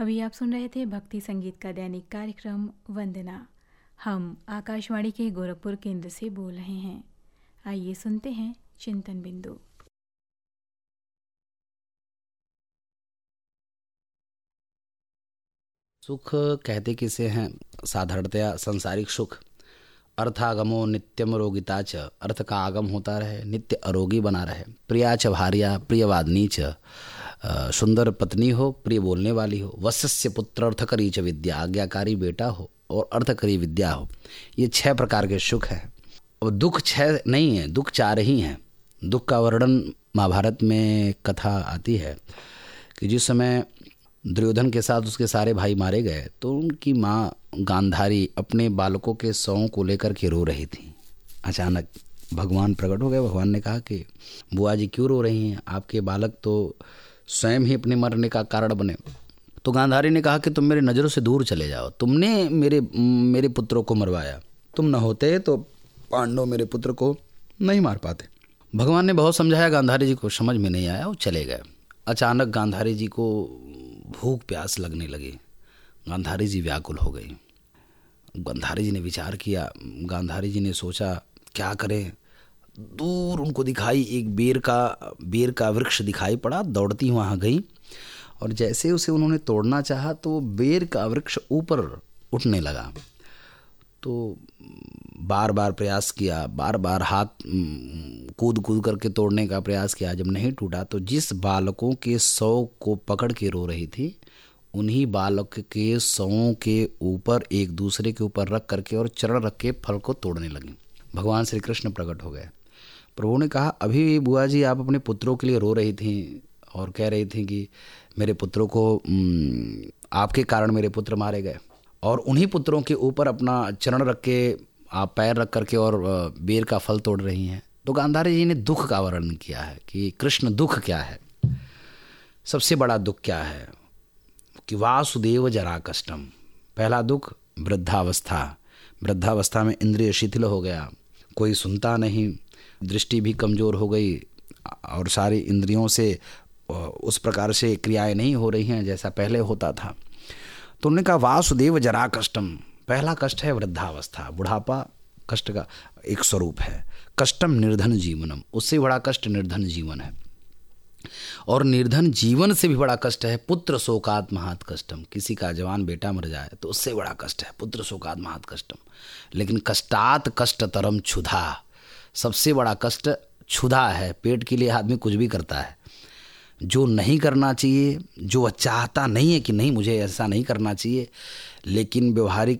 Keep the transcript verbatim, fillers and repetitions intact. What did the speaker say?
अभी आप सुन रहे थे भक्ति संगीत का दैनिक कार्यक्रम वंदना। हम आकाशवाणी के गोरखपुर केंद्र से बोल रहे हैं। आइए सुनते हैं चिंतन बिंदु। सुख कहते किसे हैं? साधारणतया संसारिक सुख। अर्थागमो नित्यम रोगिता च, अर्थ का आगम होता रहे, नित्य अरोगी बना रहे। प्रिया च भार्या प्रियवादिनी च, सुंदर पत्नी हो, प्रिय बोलने वाली हो। वत्स्य पुत्र अर्थकरी च विद्या, आज्ञाकारी बेटा हो और अर्थकरी विद्या हो। ये छह प्रकार के सुख हैं। और दुख छह नहीं है, दुख चार ही हैं। दुख का वर्णन महाभारत में कथा आती है कि जिस समय दुर्योधन के साथ उसके सारे भाई मारे गए तो उनकी माँ गांधारी अपने बालकों के शवों को लेकर के रो रही थी। अचानक भगवान प्रकट हो गए। भगवान ने कहा कि बुआ जी क्यों रो रही हैं? आपके बालक तो स्वयं ही अपने मरने का कारण बने। तो गांधारी ने कहा कि तुम मेरी नज़रों से दूर चले जाओ, तुमने मेरे मेरे पुत्रों को मरवाया, तुम न होते तो पांडव मेरे पुत्र को नहीं मार पाते। भगवान ने बहुत समझाया, गांधारी जी को समझ में नहीं आया, वो चले गए। अचानक गांधारी जी को भूख प्यास लगने लगी। गांधारी जी व्याकुल हो गई। गांधारी जी ने विचार किया। गांधारी जी ने सोचा क्या करें। दूर उनको दिखाई एक बेर का बेर का वृक्ष दिखाई पड़ा। दौड़ती वहाँ गई और जैसे उसे उन्होंने तोड़ना चाहा तो बेर का वृक्ष ऊपर उठने लगा। तो बार बार प्रयास किया, बार बार हाथ कूद कूद करके तोड़ने का प्रयास किया। जब नहीं टूटा तो जिस बालकों के शव को पकड़ के रो रही थी उन्हीं बालक के शवों के ऊपर एक दूसरे के ऊपर रख करके और चरण रख के फल को तोड़ने लगी। भगवान श्री कृष्ण प्रकट हो गए। प्रभु ने कहा, अभी बुआ जी आप अपने पुत्रों के लिए रो रही थी और कह रही थी कि मेरे पुत्रों को आपके कारण मेरे पुत्र मारे गए, और उन्हीं पुत्रों के ऊपर अपना चरण रख के आप पैर रख करके और बेर का फल तोड़ रही हैं। तो गांधारी जी ने दुख का वर्णन किया है कि कृष्ण दुख क्या है, सबसे बड़ा दुख क्या है कि वासुदेव जरा कष्टम। पहला दुख वृद्धावस्था। वृद्धावस्था में इंद्रिय शिथिल हो गया, कोई सुनता नहीं, दृष्टि भी कमज़ोर हो गई और सारी इंद्रियों से उस प्रकार से क्रियाएं नहीं हो रही हैं जैसा पहले होता था। तो उन्होंने कहा वासुदेव जरा कष्टम। पहला कष्ट है वृद्धावस्था, बुढ़ापा कष्ट का एक स्वरूप है। कष्टम निर्धन जीवनम, उससे बड़ा कष्ट निर्धन जीवन है। और निर्धन जीवन से भी बड़ा कष्ट है पुत्र शोकात महात कष्टम। किसी का जवान बेटा मर जाए तो उससे बड़ा कष्ट है पुत्र शोकात महात कष्टम। लेकिन कष्टात कष्टतरम क्षुधा, सबसे बड़ा कष्ट क्षुधा है। पेट के लिए आदमी कुछ भी करता है, जो नहीं करना चाहिए, जो वह चाहता नहीं है कि नहीं मुझे ऐसा नहीं करना चाहिए, लेकिन व्यवहारिक